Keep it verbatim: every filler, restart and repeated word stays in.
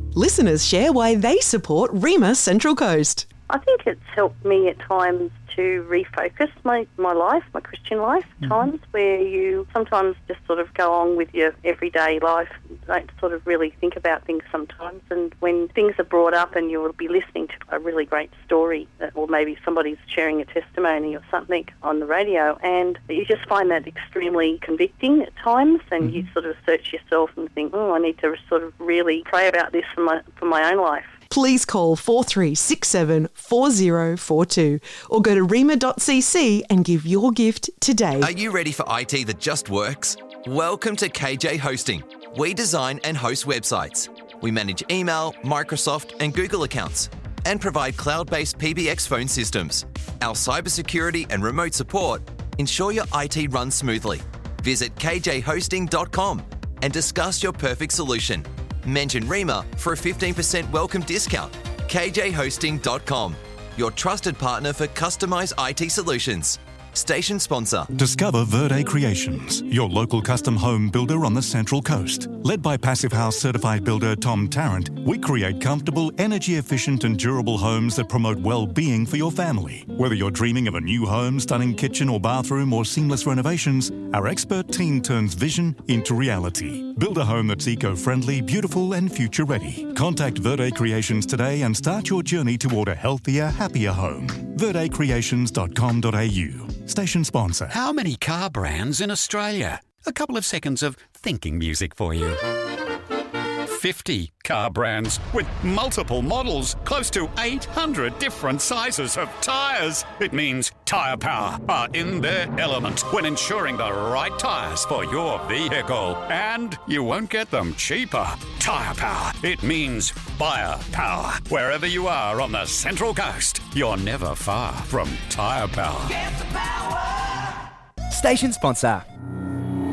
Listeners share why they support Rima Central Coast. I think it's helped me at times to refocus my, my life, my Christian life, mm-hmm. times where you sometimes just sort of go on with your everyday life, don't sort of really think about things sometimes. And when things are brought up and you will be listening to a really great story, or maybe somebody's sharing a testimony or something on the radio, and you just find that extremely convicting at times, and mm-hmm. you sort of search yourself and think, oh, I need to sort of really pray about this for my, for my own life. Please call four three six seven four zero four two or go to rima dot c c and give your gift today. Are you ready for I T that just works? Welcome to K J Hosting. We design and host websites. We manage email, Microsoft and Google accounts and provide cloud-based P B X phone systems. Our cybersecurity and remote support ensure your I T runs smoothly. Visit k j hosting dot com and discuss your perfect solution. Mention Rima for a fifteen percent welcome discount. k j hosting dot com, your trusted partner for customised I T solutions. Station sponsor. Discover Verde Creations, your local custom home builder on the Central Coast. Led by Passive House certified builder Tom Tarrant, we create comfortable, energy-efficient and durable homes that promote well-being for your family. Whether you're dreaming of a new home, stunning kitchen or bathroom or seamless renovations, our expert team turns vision into reality. Build a home that's eco-friendly, beautiful and future-ready. Contact Verde Creations today and start your journey toward a healthier, happier home. verde creations dot com dot a u. Station sponsor. How many car brands in Australia? A couple of seconds of thinking music for you. fifty car brands with multiple models, close to eight hundred different sizes of tyres. It means Tyre Power are in their element when ensuring the right tyres for your vehicle. And you won't get them cheaper. Tyre Power. It means buyer power. Wherever you are on the Central Coast, you're never far from Tyre Power. Get the power. Station sponsor.